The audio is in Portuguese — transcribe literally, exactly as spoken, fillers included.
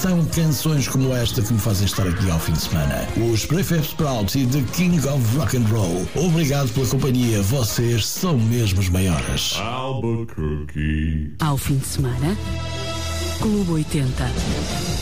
são canções como esta que me fazem estar aqui ao fim de semana. Os Prefab Sprouts e The King of Rock and Roll. Obrigado pela companhia, vocês são mesmo os maiores. Albuquerque. Ao fim de semana, Clube oitenta.